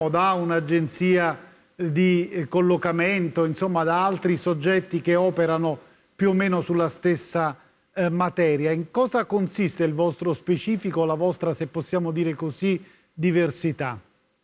da un'agenzia di collocamento, insomma da altri soggetti che operano più o meno sulla stessa materia. In cosa consiste il vostro specifico, la vostra, se possiamo dire così, diversità?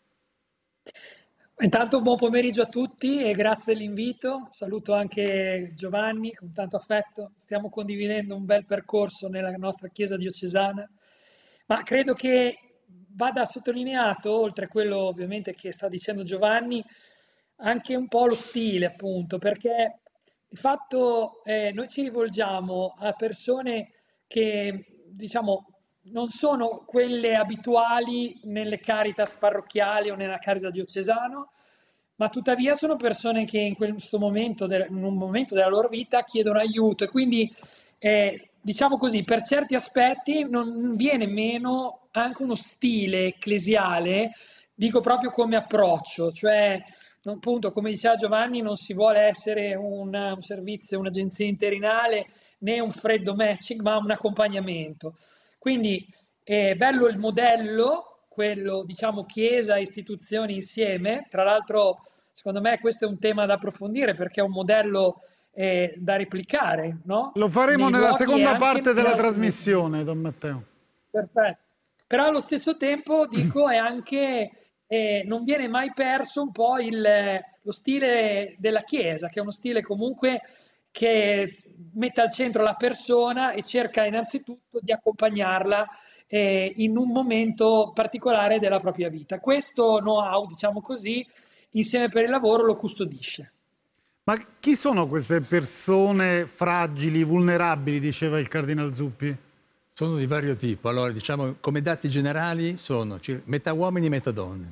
Intanto buon pomeriggio a tutti e grazie dell'invito. Saluto anche Giovanni con tanto affetto. Stiamo condividendo un bel percorso nella nostra chiesa diocesana, ma credo che vada sottolineato, oltre a quello ovviamente che sta dicendo Giovanni, anche un po' lo stile, appunto, perché di fatto noi ci rivolgiamo a persone che, diciamo, non sono quelle abituali nelle caritas parrocchiali o nella Caritas diocesano, ma tuttavia sono persone che in questo momento, in un momento della loro vita, chiedono aiuto e quindi, diciamo così, per certi aspetti non viene meno anche uno stile ecclesiale, dico proprio come approccio, cioè appunto, come diceva Giovanni, non si vuole essere un servizio, un'agenzia interinale né un freddo matching, ma un accompagnamento. Quindi è bello il modello, quello diciamo chiesa e istituzioni insieme. Tra l'altro, secondo me questo è un tema da approfondire perché è un modello da replicare, no? Lo faremo Nei nella luoghi e seconda anche parte nelle della altre. trasmissione, Don Matteo. Perfetto. Però allo stesso tempo dico è anche non viene mai perso un po' lo stile della Chiesa, che è uno stile comunque che mette al centro la persona e cerca innanzitutto di accompagnarla in un momento particolare della propria vita. Questo know-how, diciamo così, insieme per il lavoro lo custodisce. Ma chi sono queste persone fragili, vulnerabili, diceva il Cardinal Zuppi? Sono di vario tipo. Allora, diciamo, come dati generali sono metà uomini, metà donne,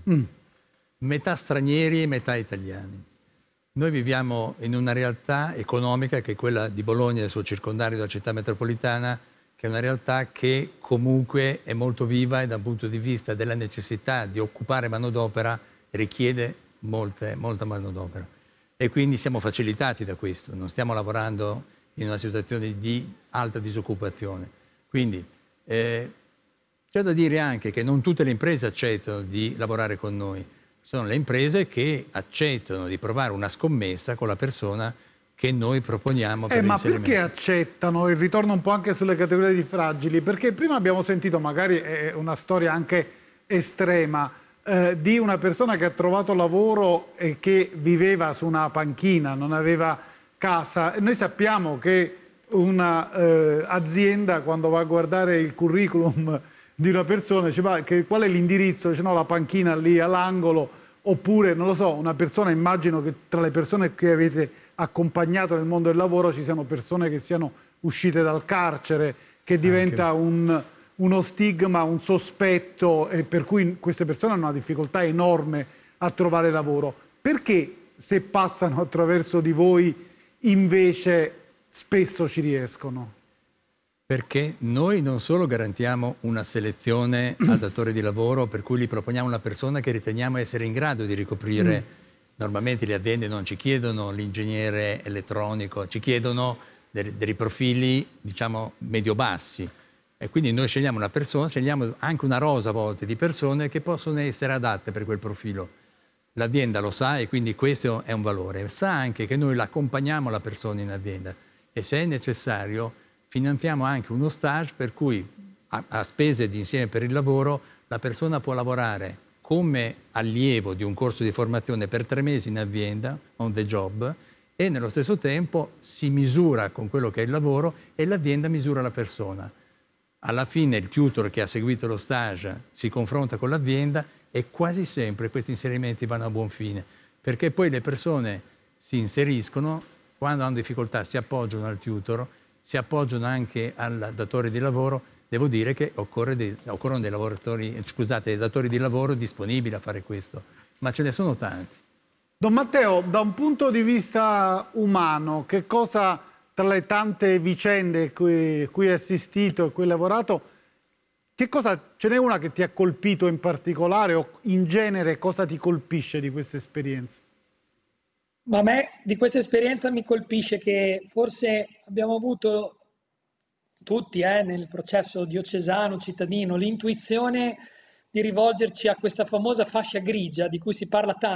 metà stranieri e metà italiani. Noi viviamo in una realtà economica che è quella di Bologna e del suo circondario della città metropolitana, che è una realtà che comunque è molto viva e dal punto di vista della necessità di occupare manodopera richiede molta manodopera. E quindi siamo facilitati da questo, non stiamo lavorando in una situazione di alta disoccupazione. Quindi c'è da dire anche che non tutte le imprese accettano di lavorare con noi. Sono le imprese che accettano di provare una scommessa con la persona che noi proponiamo per l'inserimento. Ma perché accettano? Il ritorno un po' anche sulle categorie di fragili, perché prima abbiamo sentito, magari è una storia anche estrema, di una persona che ha trovato lavoro e che viveva su una panchina, non aveva casa. E noi sappiamo che una azienda, quando va a guardare il curriculum di una persona, dice, qual è l'indirizzo? Dice, no, la panchina lì all'angolo. Oppure, non lo so, una persona, immagino che tra le persone che avete accompagnato nel mondo del lavoro ci siano persone che siano uscite dal carcere, che diventa uno stigma, un sospetto, e per cui queste persone hanno una difficoltà enorme a trovare lavoro. Perché se passano attraverso di voi invece spesso ci riescono? Perché noi non solo garantiamo una selezione al datore di lavoro per cui gli proponiamo una persona che riteniamo essere in grado di ricoprire, normalmente le aziende non ci chiedono l'ingegnere elettronico, ci chiedono dei profili, diciamo, medio-bassi. E quindi noi scegliamo una persona, scegliamo anche una rosa a volte di persone che possono essere adatte per quel profilo. L'azienda lo sa e quindi questo è un valore. Sa anche che noi l'accompagniamo la persona in azienda e se è necessario finanziamo anche uno stage per cui a spese di Insieme per il Lavoro la persona può lavorare come allievo di un corso di formazione per 3 mesi in azienda, on the job, e nello stesso tempo si misura con quello che è il lavoro e l'azienda misura la persona. Alla fine il tutor che ha seguito lo stage si confronta con l'azienda e quasi sempre questi inserimenti vanno a buon fine, perché poi le persone si inseriscono, quando hanno difficoltà si appoggiano al tutor, si appoggiano anche al datore di lavoro. Devo dire che occorrono dei datori di lavoro disponibili a fare questo, ma ce ne sono tanti. Don Matteo, da un punto di vista umano, che cosa, tra le tante vicende cui hai assistito e cui hai lavorato, che cosa, ce n'è una che ti ha colpito in particolare o in genere cosa ti colpisce di questa esperienza? Ma a me di questa esperienza mi colpisce che forse abbiamo avuto tutti nel processo diocesano, cittadino, l'intuizione di rivolgerci a questa famosa fascia grigia di cui si parla tanto